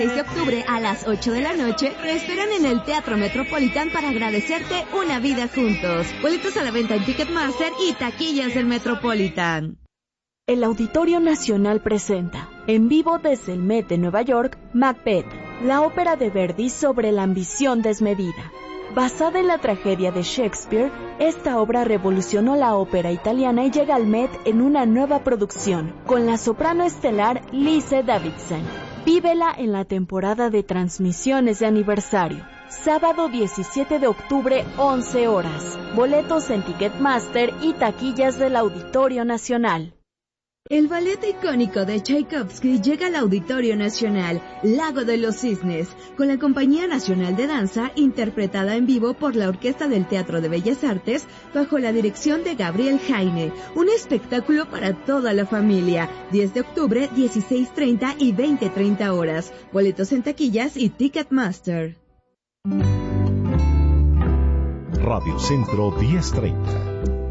6 de octubre a las 8 de la noche te esperan en el Teatro Metropolitan para agradecerte una vida juntos. Boletos a la venta en Ticketmaster y taquillas del Metropolitan. El Auditorio Nacional presenta, en vivo desde el Met de Nueva York, Macbeth, la ópera de Verdi sobre la ambición desmedida. Basada en la tragedia de Shakespeare, esta obra revolucionó la ópera italiana y llega al Met en una nueva producción, con la soprano estelar Lise Davidsen. Vívela en la temporada de transmisiones de aniversario. Sábado 17 de octubre, 11 horas. Boletos en Ticketmaster y taquillas del Auditorio Nacional. El ballet icónico de Tchaikovsky llega al Auditorio Nacional, Lago de los Cisnes, con la Compañía Nacional de Danza, interpretada en vivo por la Orquesta del Teatro de Bellas Artes, bajo la dirección de Gabriel Heine. Un espectáculo para toda la familia. 10 de octubre, 16:30 y 20:30 horas. Boletos en taquillas y Ticketmaster. Radio Centro 1030.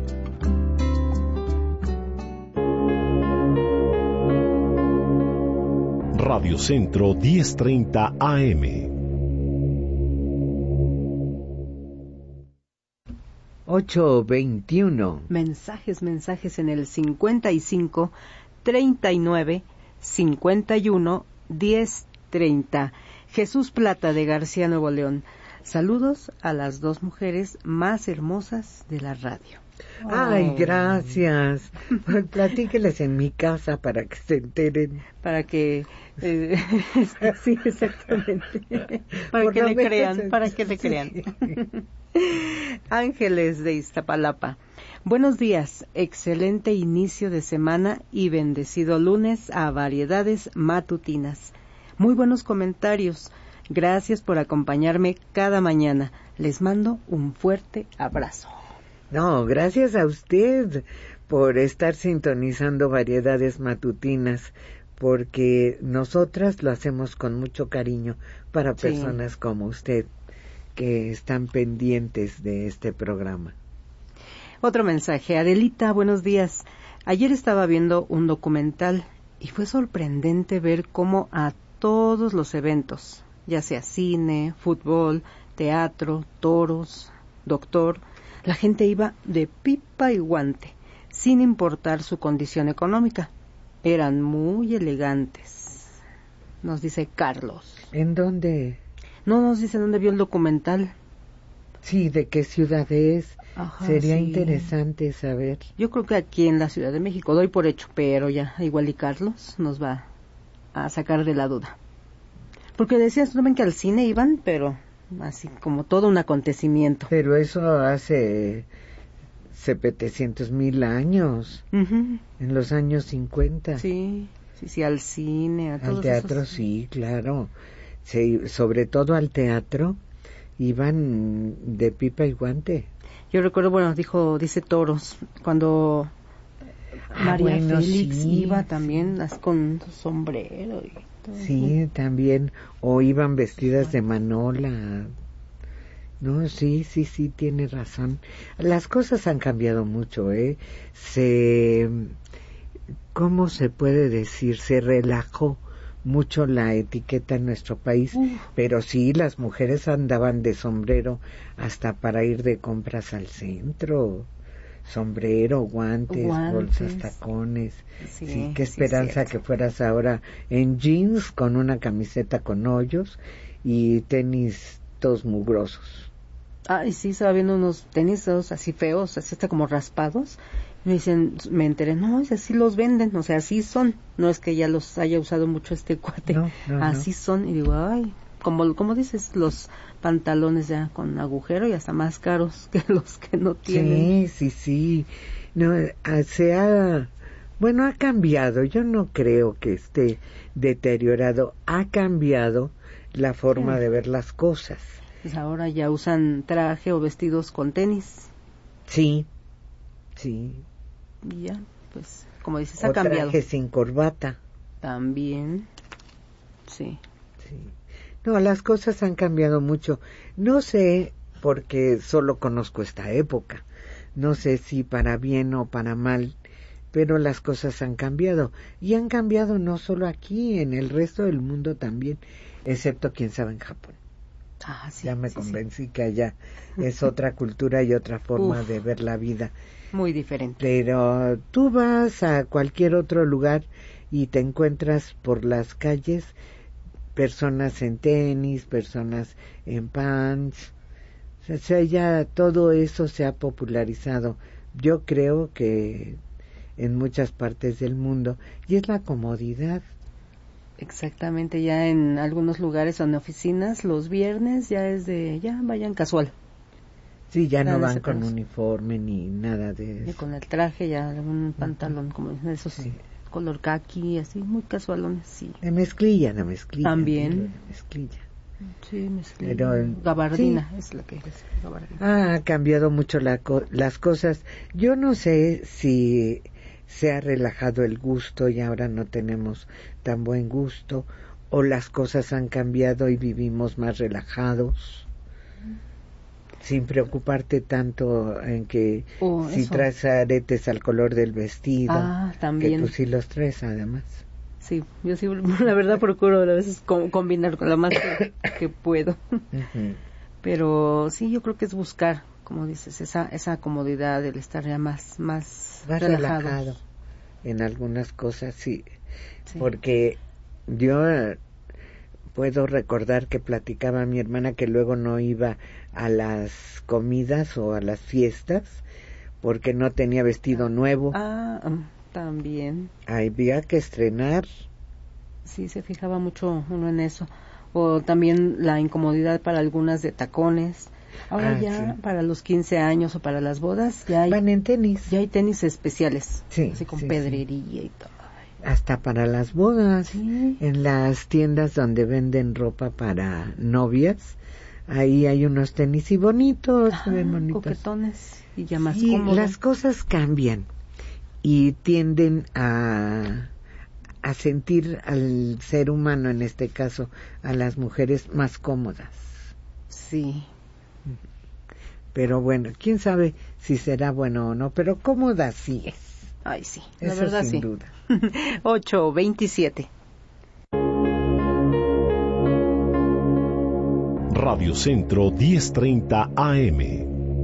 Radio Centro 1030 AM. 8:21. Mensajes en el 55 39 51 1030. Jesús Plata de García, Nuevo León. Saludos a las dos mujeres más hermosas de la radio. Ay, gracias. Platíqueles en mi casa para que se enteren. Para que... sí, exactamente. Para que le crean. Ángeles de Iztapalapa. Buenos días, excelente inicio de semana y bendecido lunes a Variedades Matutinas. Muy buenos comentarios. Gracias por acompañarme cada mañana. Les mando un fuerte abrazo. No, gracias a usted por estar sintonizando Variedades Matutinas, porque nosotras lo hacemos con mucho cariño para personas como usted que están pendientes de este programa. Otro mensaje. Adelita, buenos días. Ayer estaba viendo un documental y fue sorprendente ver cómo a todos los eventos, ya sea cine, fútbol, teatro, toros, doctor, la gente iba de pipa y guante, sin importar su condición económica. Eran muy elegantes, nos dice Carlos. ¿En dónde? No nos dice dónde vio el documental. Sí, ¿de qué ciudad es? Ajá, sería interesante saber. Yo creo que aquí en la Ciudad de México, doy por hecho, pero ya, igual y Carlos nos va a sacar de la duda. Porque decías, ¿no ven que al cine iban? Pero... así como todo un acontecimiento. Pero eso hace 700,000 años, en los años 50. Sí, al cine, a todos al teatro, esos... sí, claro. Sobre todo al teatro, iban de pipa y guante. Yo recuerdo, bueno, dice toros, cuando María Félix iba también con su sombrero y... Sí, también, o iban vestidas de manola. No, sí, tiene razón. Las cosas han cambiado mucho, ¿cómo se puede decir? Se relajó mucho la etiqueta en nuestro país, pero sí, las mujeres andaban de sombrero hasta para ir de compras al centro. Sombrero, guantes, bolsas, tacones. Sí, qué esperanza que fueras ahora en jeans con una camiseta con hoyos y tenis todos mugrosos. Ay, sí, estaba viendo unos tenis así feos, así hasta como raspados. Me dicen, me enteré, no, así los venden, o sea, así son. No es que ya los haya usado mucho este cuate, así son. Y digo, ay, como dices, los pantalones ya con agujero y hasta más caros que los que no tienen. Sí. No, ha cambiado. Yo no creo que esté deteriorado. Ha cambiado la forma de ver las cosas. Pues ahora ya usan traje o vestidos con tenis. Sí. Y ya, pues, como dices, ha cambiado. Traje sin corbata. También, sí. No, las cosas han cambiado mucho. No sé, porque solo conozco esta época. No sé si para bien o para mal, pero las cosas han cambiado. Y han cambiado no solo aquí, en el resto del mundo también. excepto quién sabe en Japón. Sí, ya me convencí que allá es otra cultura y otra forma de ver la vida. Muy diferente. Pero tú vas a cualquier otro lugar y te encuentras por las calles personas en tenis, personas en pants. O sea, ya todo eso se ha popularizado. Yo creo que en muchas partes del mundo. Y es la comodidad. Exactamente, ya en algunos lugares o en oficinas, los viernes ya vayan casual. Sí, ya no van con uniforme ni nada de eso. Y con el traje, ya algún pantalón como esos color caqui, así, muy casualones, sí. De mezclilla. También. Mezclilla. Sí, mezclilla. Pero, gabardina, es la que es gabardina. Ha cambiado mucho las cosas. Yo no sé si se ha relajado el gusto y ahora no tenemos tan buen gusto, o las cosas han cambiado y vivimos más relajados, sin preocuparte tanto en que si traes aretes al color del vestido, también. que tú sí los traes además. Sí, yo sí, la verdad procuro a veces combinar con lo más que puedo. Uh-huh. Pero sí, yo creo que es buscar, como dices, esa comodidad, el estar ya más relajado. En algunas cosas, sí. Porque yo puedo recordar que platicaba a mi hermana que luego no iba a las comidas o a las fiestas porque no tenía vestido nuevo. También. Había que estrenar. Sí, se fijaba mucho uno en eso. O también la incomodidad para algunas de tacones. Ahora para los 15 años o para las bodas ya hay... Van en tenis. Ya hay tenis especiales. Sí. Así con pedrería y todo. Hasta para las bodas. En las tiendas donde venden ropa para novias, ahí hay unos tenis y bonitos, se ven bonitos. Coquetones y ya más cómodos. Las cosas cambian y tienden a sentir al ser humano, en este caso a las mujeres, más cómodas. Sí. Pero bueno, quién sabe si será bueno o no, pero cómoda sí es. Ay, sí, la eso verdad sin sí. duda. 8:27. Radio Centro 1030 AM.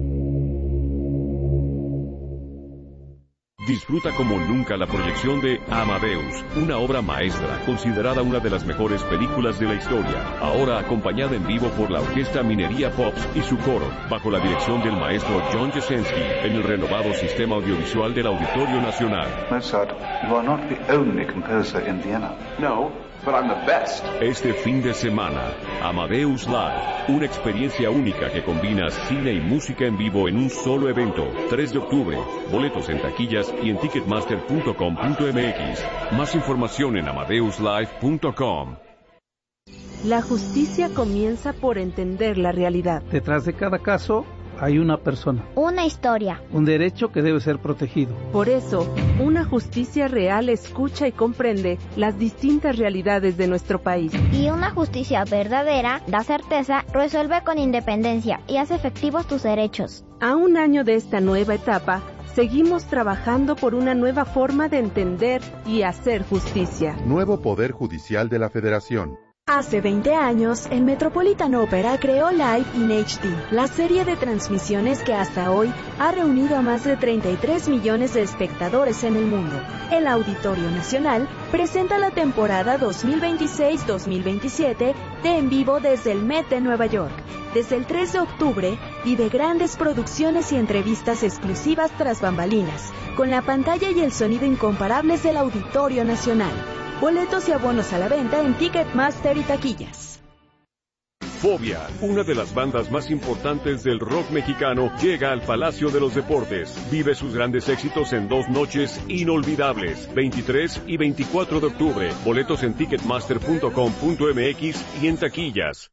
Disfruta como nunca la proyección de Amadeus, una obra maestra, considerada una de las mejores películas de la historia, ahora acompañada en vivo por la Orquesta Minería Pops y su coro, bajo la dirección del maestro John Jasenski, en el renovado sistema audiovisual del Auditorio Nacional. Mozart, you are not the only composer in Vienna. No, but I'm the best. Este fin de semana, Amadeus Live, una experiencia única que combina cine y música en vivo en un solo evento. 3 de octubre, boletos en taquillas y en ticketmaster.com.mx. Más información en amadeuslive.com. La justicia comienza por entender la realidad. Detrás de cada caso hay una persona. Una historia. Un derecho que debe ser protegido. Por eso, una justicia real escucha y comprende las distintas realidades de nuestro país. Y una justicia verdadera da certeza, resuelve con independencia y hace efectivos tus derechos. A un año de esta nueva etapa, seguimos trabajando por una nueva forma de entender y hacer justicia. Nuevo Poder Judicial de la Federación. Hace 20 años, el Metropolitan Opera creó Live in HD, la serie de transmisiones que hasta hoy ha reunido a más de 33 millones de espectadores en el mundo. El Auditorio Nacional presenta la temporada 2026-2027 de En Vivo desde el Met de Nueva York. Desde el 3 de octubre, vive grandes producciones y entrevistas exclusivas tras bambalinas, con la pantalla y el sonido incomparables del Auditorio Nacional. Boletos y abonos a la venta en Ticketmaster y taquillas. Fobia, una de las bandas más importantes del rock mexicano, llega al Palacio de los Deportes. Vive sus grandes éxitos en 2 noches inolvidables, 23 y 24 de octubre. Boletos en ticketmaster.com.mx y en taquillas.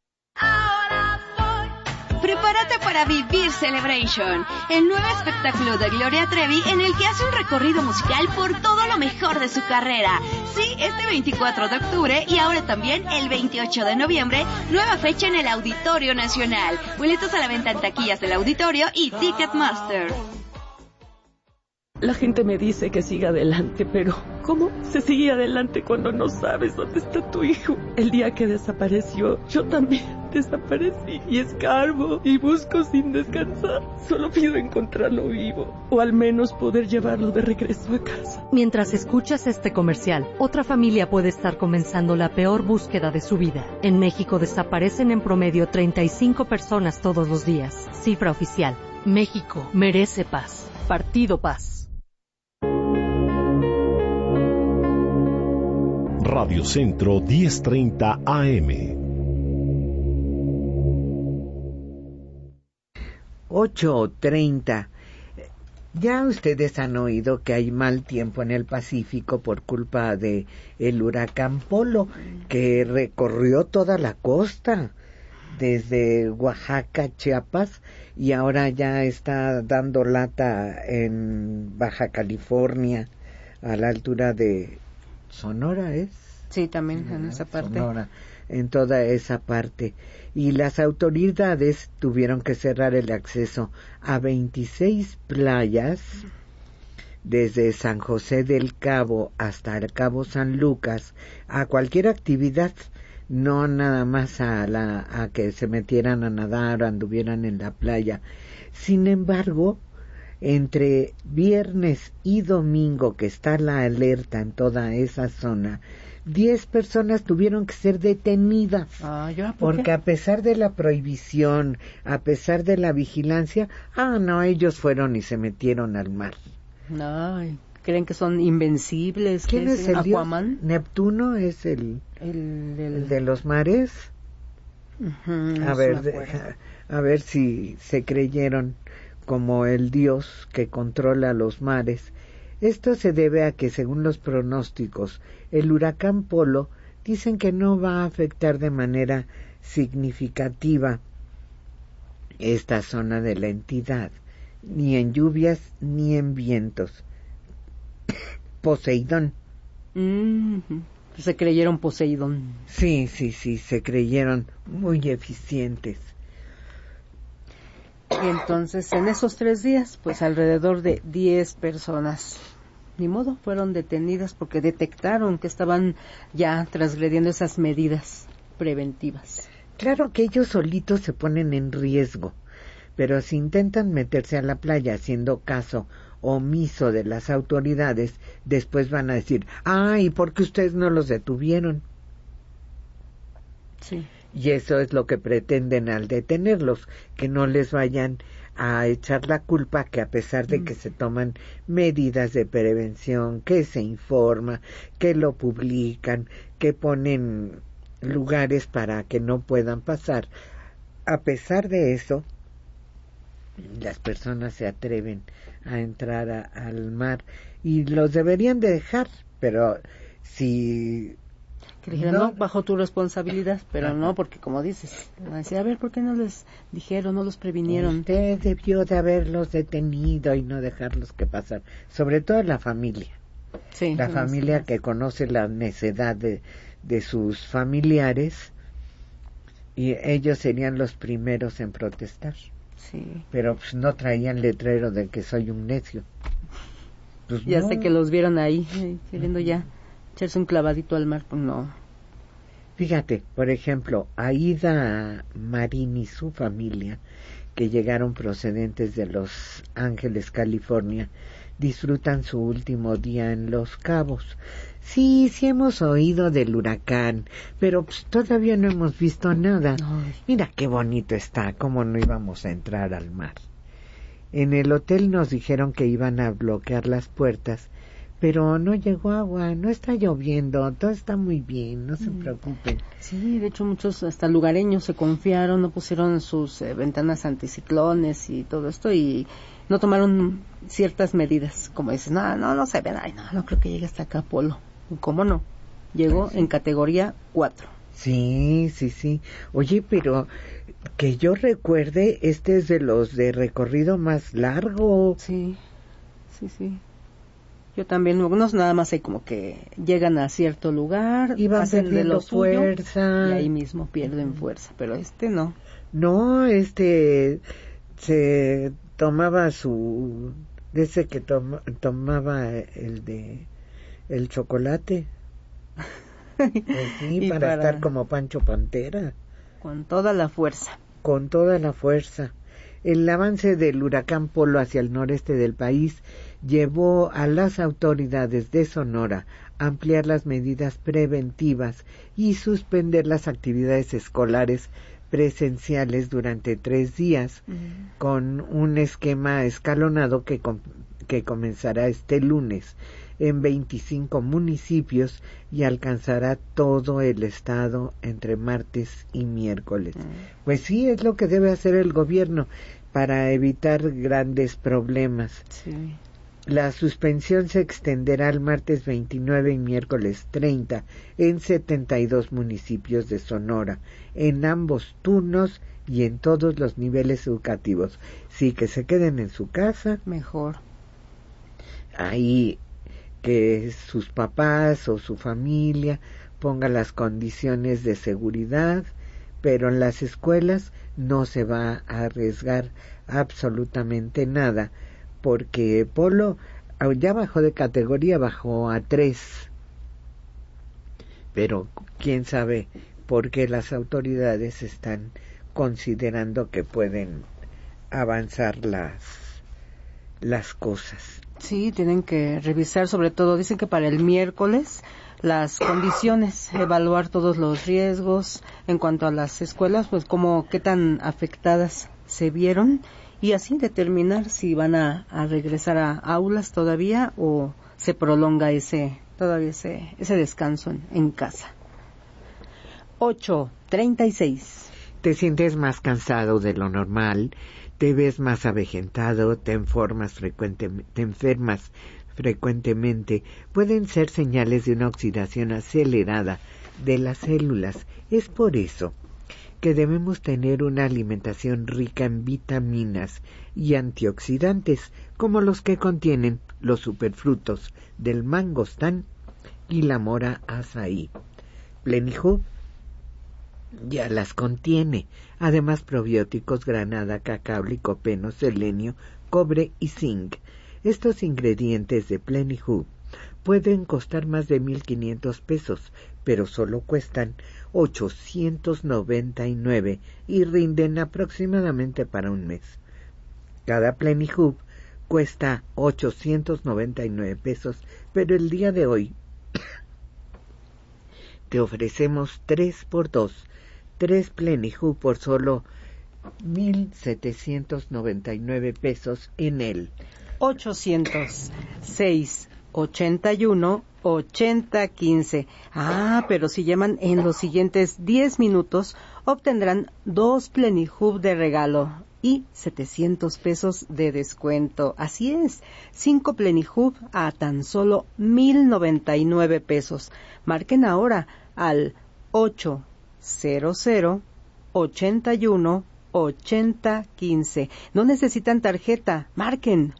Prepárate para vivir Celebration, el nuevo espectáculo de Gloria Trevi en el que hace un recorrido musical por todo lo mejor de su carrera. Sí, este 24 de octubre y ahora también el 28 de noviembre, nueva fecha en el Auditorio Nacional. Boletos a la venta en taquillas del Auditorio y Ticketmaster. La gente me dice que siga adelante, pero ¿cómo se sigue adelante cuando no sabes dónde está tu hijo? El día que desapareció, yo también desaparecí y escarbo y busco sin descansar. Solo pido encontrarlo vivo o al menos poder llevarlo de regreso a casa. Mientras escuchas este comercial, otra familia puede estar comenzando la peor búsqueda de su vida. En México desaparecen en promedio 35 personas todos los días. Cifra oficial. México merece paz. Partido Paz. Radio Centro 1030 AM. 8:30. Ya ustedes han oído que hay mal tiempo en el Pacífico por culpa de el huracán Polo, que recorrió toda la costa, desde Oaxaca, Chiapas, y ahora ya está dando lata en Baja California, a la altura de Sonora, ¿es? Sí, también en esa parte. Sonora, en toda esa parte. Y las autoridades tuvieron que cerrar el acceso a 26 playas, desde San José del Cabo hasta el Cabo San Lucas, a cualquier actividad, no nada más a que se metieran a nadar o anduvieran en la playa. Sin embargo, entre viernes y domingo, que está la alerta en toda esa zona, 10 personas tuvieron que ser detenidas, porque a pesar de la prohibición, a pesar de la vigilancia, ellos fueron y se metieron al mar. Ay, ¿creen que son invencibles? ¿Quién es el Aquaman? dios? ¿Neptuno es el de los mares? A ver si se creyeron como el dios que controla los mares. Esto se debe a que, según los pronósticos, el huracán Polo dicen que no va a afectar de manera significativa esta zona de la entidad, ni en lluvias ni en vientos. Poseidón. Se creyeron Poseidón. Sí, se creyeron muy eficientes. Y entonces, en esos 3 días, pues alrededor de 10 personas, ni modo, fueron detenidas porque detectaron que estaban ya transgrediendo esas medidas preventivas. Claro que ellos solitos se ponen en riesgo, pero si intentan meterse a la playa haciendo caso omiso de las autoridades, después van a decir, ¿y por qué ustedes no los detuvieron? Sí. Y eso es lo que pretenden al detenerlos, que no les vayan a echar la culpa, que a pesar de que se toman medidas de prevención, que se informa, que lo publican, que ponen lugares para que no puedan pasar, a pesar de eso, las personas se atreven a entrar al mar y los deberían de dejar, pero si... Que dijeran, no, bajo tu responsabilidad, pero no, porque como dices, a ver, ¿por qué no les dijeron, no los previnieron? Usted debió de haberlos detenido y no dejarlos que pasar, sobre todo la familia. Sí, la familia que conoce la necedad de sus familiares, y ellos serían los primeros en protestar. Sí. Pero pues no traían letrero de que soy un necio. Pues ya no. sé que los vieron ahí, queriendo ya echarse un clavadito al mar, pues no. Fíjate, por ejemplo, Aida Marín y su familia, que llegaron procedentes de Los Ángeles, California, disfrutan su último día en Los Cabos. Sí hemos oído del huracán, pero pues todavía no hemos visto nada. Ay. Mira qué bonito está, cómo no íbamos a entrar al mar. En el hotel nos dijeron que iban a bloquear las puertas, pero no llegó agua, no está lloviendo, todo está muy bien, no se preocupen. Sí, de hecho muchos hasta lugareños se confiaron, no pusieron sus ventanas anticiclones y todo esto y no tomaron ciertas medidas, como dices, no se ven, no creo que llegue hasta acá Polo. ¿Cómo no? Llegó en categoría 4. Sí. Oye, pero que yo recuerde, este es de los de recorrido más largo. Sí. Yo también, algunos nada más hay como que llegan a cierto lugar, y van hacen de lo suyo, fuerza. Y ahí mismo pierden fuerza, pero no. No, se tomaba su de ese que tomaba el chocolate. Pues sí, para estar como Pancho Pantera. Con toda la fuerza. Con toda la fuerza. El avance del huracán Polo hacia el noreste del país llevó a las autoridades de Sonora a ampliar las medidas preventivas y suspender las actividades escolares presenciales durante 3 días, con un esquema escalonado que comenzará este lunes en 25 municipios y alcanzará todo el estado entre martes y miércoles. Pues sí, es lo que debe hacer el gobierno para evitar grandes problemas. Sí. La suspensión se extenderá al martes 29 y miércoles 30 en 72 municipios de Sonora, en ambos turnos y en todos los niveles educativos. Sí, que se queden en su casa. Mejor. Ahí que sus papás o su familia pongan las condiciones de seguridad, pero en las escuelas no se va a arriesgar absolutamente nada, porque Polo ya bajó de categoría, bajó a 3, pero quién sabe por qué las autoridades están considerando que pueden avanzar las cosas. Sí, tienen que revisar, sobre todo, dicen que para el miércoles, las condiciones, evaluar todos los riesgos en cuanto a las escuelas, pues como qué tan afectadas se vieron, y así determinar si van a regresar a aulas todavía o se prolonga ese descanso en casa. 8:36. ¿Te sientes más cansado de lo normal? ¿Te ves más avejentado? ¿Te enfermas frecuentemente? Pueden ser señales de una oxidación acelerada de las células. Es por eso que debemos tener una alimentación rica en vitaminas y antioxidantes, como los que contienen los superfrutos del mangostán y la mora azaí. Plenihub ya las contiene, además probióticos, granada, cacao, licopeno, selenio, cobre y zinc. Estos ingredientes de Plenihub pueden costar más de 1,500 pesos, pero solo cuestan 899 y rinden aproximadamente para un mes. Cada Plenihub cuesta 899 pesos, pero el día de hoy te ofrecemos 3x2, 3 Plenihub por solo 1,799 pesos en el 800-681-8015. Pero si llaman en los siguientes 10 minutos, obtendrán 2 Plenihub de regalo y 700 pesos de descuento. Así es, 5 Plenihub a tan solo 1,099 pesos. Marquen ahora al 800-81-8015. No necesitan tarjeta, marquen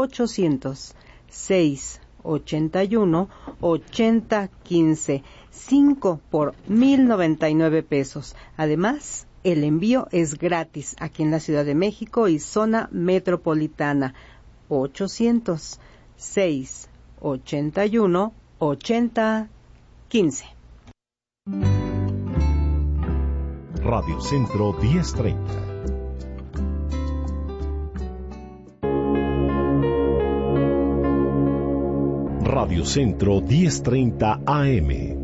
800-681-8015. 5 por 1,099 pesos. Además, el envío es gratis aquí en la Ciudad de México y zona metropolitana. 800-681-8015. Radio Centro 1030. Radio Centro 1030 AM.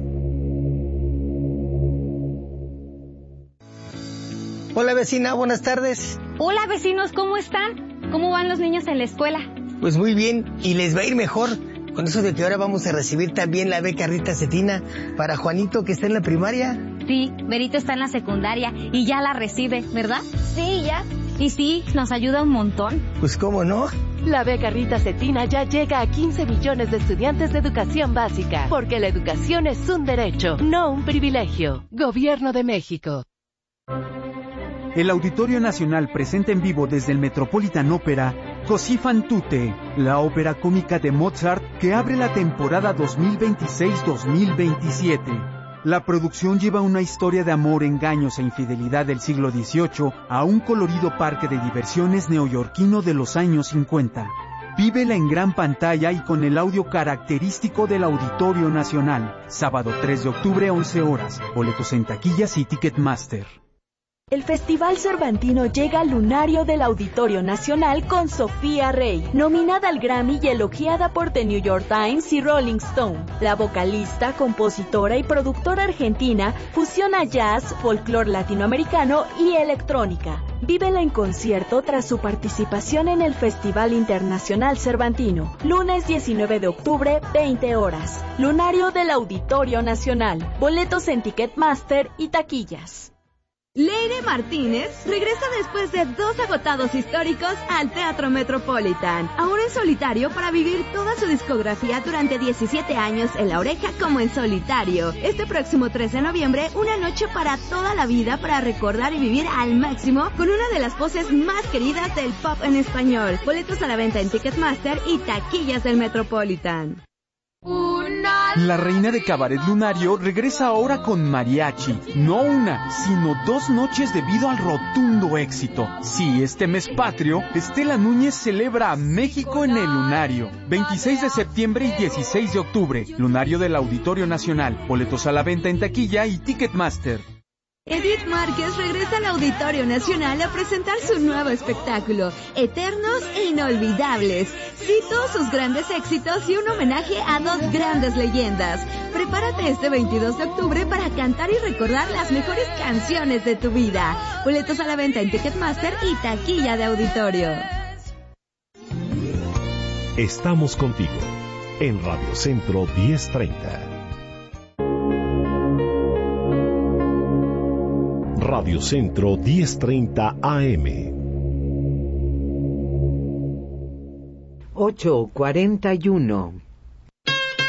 Hola vecina, buenas tardes. Hola vecinos, ¿cómo están? ¿Cómo van los niños en la escuela? Pues muy bien, y les va a ir mejor. Con eso de que ahora vamos a recibir también la beca Rita Cetina para Juanito, que está en la primaria. Sí, Berito está en la secundaria y ya la recibe, ¿verdad? Sí, ya. Y sí, nos ayuda un montón. Pues cómo no. La beca Rita Cetina ya llega a 15 millones de estudiantes de educación básica, porque la educación es un derecho, no un privilegio. Gobierno de México. El Auditorio Nacional presenta en vivo desde el Metropolitan Opera Così fan tutte, la ópera cómica de Mozart que abre la temporada 2026-2027. La producción lleva una historia de amor, engaños e infidelidad del siglo XVIII a un colorido parque de diversiones neoyorquino de los años 50. Vívela en gran pantalla y con el audio característico del Auditorio Nacional. Sábado 3 de octubre, 11 horas. Boletos en taquillas y Ticketmaster. El Festival Cervantino llega al lunario del Auditorio Nacional con Sofía Rey, nominada al Grammy y elogiada por The New York Times y Rolling Stone. La vocalista, compositora y productora argentina fusiona jazz, folclore latinoamericano y electrónica. Vívela en concierto tras su participación en el Festival Internacional Cervantino. Lunes 19 de octubre, 20 horas. Lunario del Auditorio Nacional. Boletos en Ticketmaster y taquillas. Leire Martínez regresa después de 2 agotados históricos al Teatro Metropolitan, ahora en solitario para vivir toda su discografía durante 17 años en La Oreja como en solitario. Este próximo 3 de noviembre, una noche para toda la vida para recordar y vivir al máximo con una de las voces más queridas del pop en español. Boletos a la venta en Ticketmaster y taquillas del Metropolitan. La reina de Cabaret Lunario regresa ahora con mariachi. No una, sino 2 noches debido al rotundo éxito. Sí, este mes patrio, Estela Núñez celebra a México en el Lunario. 26 de septiembre y 16 de octubre. Lunario del Auditorio Nacional. Boletos a la venta en taquilla y Ticketmaster. Edith Márquez regresa al Auditorio Nacional a presentar su nuevo espectáculo, Eternos e Inolvidables. Cito sus grandes éxitos y un homenaje a 2 grandes leyendas. Prepárate este 22 de octubre para cantar y recordar las mejores canciones de tu vida. Boletos a la venta en Ticketmaster y taquilla de auditorio. Estamos contigo en Radio Centro 1030. Radio Centro 1030 AM. 8:41.